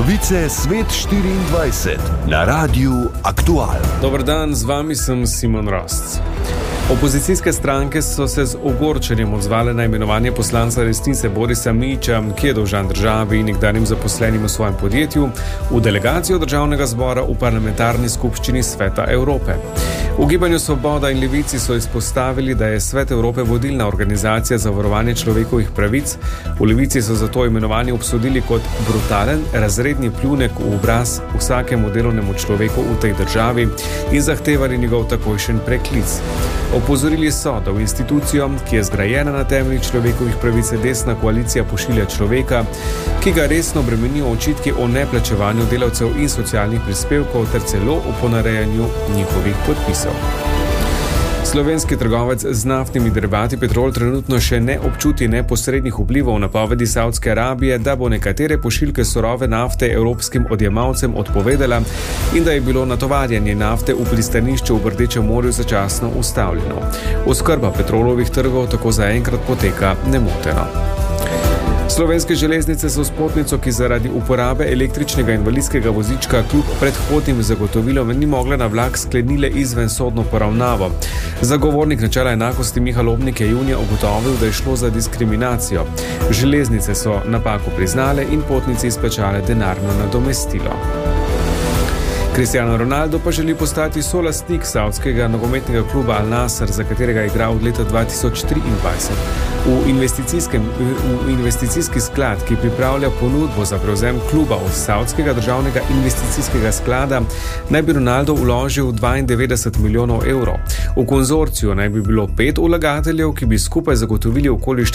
Novice Svet 24 na Radiu Aktual. Dober dan, z vami sem Simon Rost. Opozicijske stranke so se z ogorčenjem odzvale na imenovanje poslanca Resnice Borisa Mijića, ki je dolžan državi in nekdanjim zaposlenim v svojem podjetju, v delegacijo Državnega zbora v parlamentarni skupščini Sveta Evrope. V Gibanju Svoboda in Levici so izpostavili, da je Svet Evrope vodilna organizacija za varovanje človekovih pravic. V Levici so zato imenovanje obsodili kot brutalen, razredni pljunek v obraz vsakemu delovnemu človeku v tej državi in zahtevali njegov takojšen preklic. Opozorili so, da v institucijo, ki je zgrajena na temeljih človekovih pravic, desna koalicija pošilja človeka, ki ga resno bremenijo očitki o neplačevanju delavcev in socialnih prispevkov ter celo o ponarejanju njihovih podpisov. Slovenski trgovec z naftnimi derivati Petrol trenutno še ne občuti neposrednih vplivov napovedi Savdske Arabije, da bo nekatere pošiljke surove nafte evropskim odjemalcem odpovedala in da je bilo natovarjanje nafte v pristanišču v Rdečem morju začasno ustavljeno. Oskrba Petrolovih trgov tako zaenkrat poteka nemoteno. Slovenske železnice so s potnico, ki zaradi uporabe električnega invalidskega vozička kljub predhodnim zagotovilom ni mogla na vlak, sklenile izvensodno poravnavo. Zagovornik načela enakosti Miha Lobnik je junija ugotovil, da je šlo za diskriminacijo. Železnice so napako priznale in potnici izplačale denarno nadomestilo. Cristiano Ronaldo pa želi postati solastnik savdskega nogometnega kluba Al Nassr, za katerega je igral od leta 2023. V investicijski sklad, ki pripravlja ponudbo za prevzem kluba od Savdskega državnega investicijskega sklada, naj bi Ronaldo vložil 92 milijonov evrov. V konzorciju naj bi bilo 5 vlagateljev, ki bi skupaj zagotovili okoli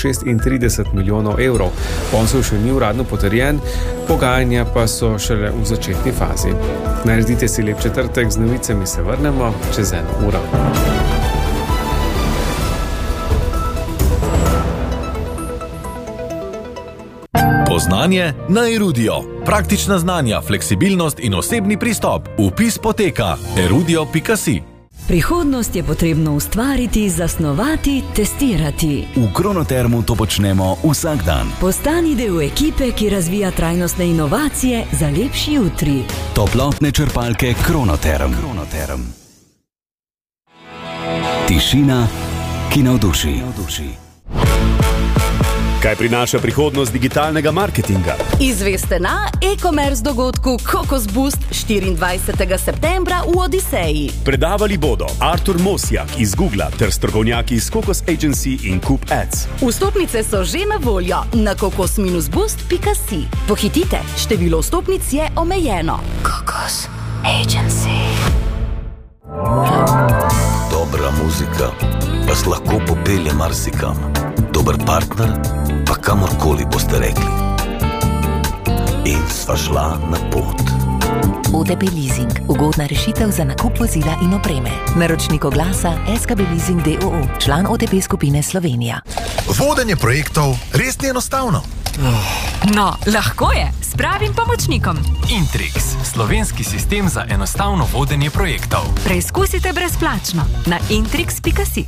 436 milijonov evrov. Posel še ni uradno potrjen, pogajanja pa so šele v začetni fazi. Naredite si lep četrtek, z novicami se vrnemo čez 1 uro. Poznanje na Erudio. Praktična znanja, fleksibilnost in osebni pristop. Vpis poteka erudio.si. Prihodnost je potrebno ustvariti, zasnovati, testirati. V Kronotermu to počnemo vsak dan. Postani del ekipe, ki razvija trajnostne inovacije za lepši jutri. Toplotne črpalke Kronoterm. Tišina, ki navduši. Kaj prinaša prihodnost digitalnega marketinga? Izveste na e-commerce dogodku Kokos Boost 24. septembra v Odiseji. Predavali bodo Artur Mosjak iz Googla ter strokovnjaki iz Kokos Agency in Coop Ads. Vstopnice so že na voljo na kokos-boost.si. Pohitite, število vstopnic je omejeno. Kokos Agency. Dobra muzika vas lahko popelje marsikam. Dober partner pa kamorkoli boste rekli. In sva šla na pot. OTP Leasing. Ugodna rešitev za nakup vozila in opreme. Naročnik oglasa SKB Leasing d.o.o. Član OTP skupine Slovenija. Vodenje projektov res ni enostavno. No, lahko je, s pravim pomočnikom. Intrix, slovenski sistem za enostavno vodenje projektov. Preizkusite brezplačno na intrix.si.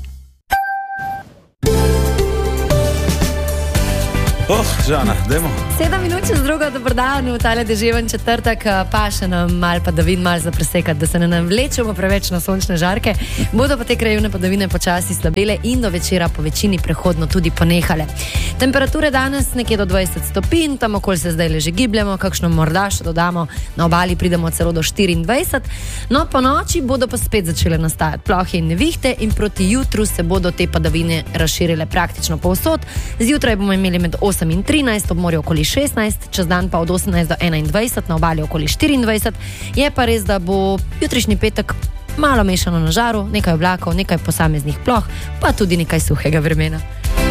Žana, dajmo. 7 minut čez drugo, dober dan, v tale deževen četrtek, pa še nam mal padavin mal za presekat, da se ne navlečemo preveč na sončne žarke. Bodo pa te krajevne padavine počasi slabele in do večera po večini prehodno tudi ponehale. Temperature danes nekje do 20 stopinj, tam okoli se zdaj leže gibljamo, kakšno morda še dodamo, na obali pridemo celo do 24. No, po noči bodo pa spet začele nastajati plohe in nevihte in proti jutru se bodo te padavine razširile praktično povsod. Zjutraj bomo imeli med 8 in 13, ob morju okoli 16, čez dan pa od 18 do 21, na obali okoli 24. Je pa res, da bo jutrišnji petek malo mešano na žaru, nekaj oblakov, nekaj posameznih ploh, pa tudi nekaj suhega vremena.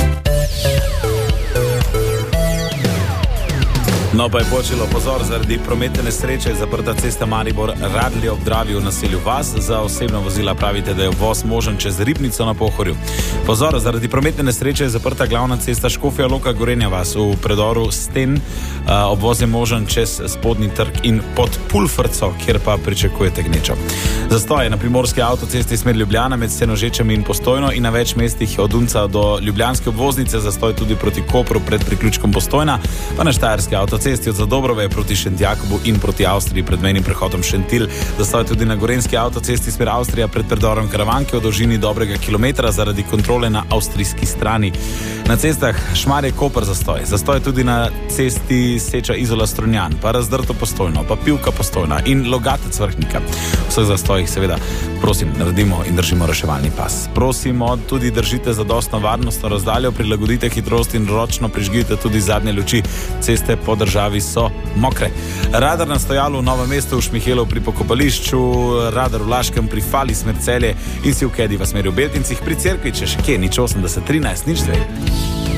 No, pa je počelo pozor, zaradi prometne nesreče zaprta cesta Maribor-Radlje ob Dravi v naselju Vas. Za osebna vozila pravite, da je uvoz možen čez Ribnico na Pohorju. Pozor, zaradi prometne nesreče je zaprta glavna cesta Škofja Loka Gorenja Vas v predoru Sten Obvoz je možen čez spodnji trg in pod Pulfrco, kjer pa pričakujete gnečo. Zastoj je na primorski avtocesti smer Ljubljana med Senožečami in Postojno in na več mestih od Unca do ljubljanske obvoznice, zastoj tudi proti Kopru pred priključkom Postojna, pa na štajerski avtocesti od Zadobrove proti Šentjakobu in proti Avstriji pred mejnim prehodom Šentilj, zastoj tudi na gorenjski avtocesti smer Avstrija pred predorom Karavanke v dolžini dobrega kilometra zaradi kontrole na avstrijski strani. Na cestah Šmarje-Koper zastoj tudi na cesti Seča-Izola-Strunjan, pa Razdrto Postojno, pa Pivka-Postojna in Logatec-Vrhnika. Vseh zastojih seveda, prosim, naredimo in držimo reševalni pas. Prosimo, tudi držite zadostno varnostno razdaljo, prilagodite hitrost in ročno prižgite tudi zadnje luči. Ceste po državi so mokre. Radar na stojalu v Novem mestu, v Šmihelov pri pokopališču, radar v Laškem pri Fali smer Celje in si v Kedi v smeri v Beltincih, pri Cerkvi, če še kje, 080 13 02.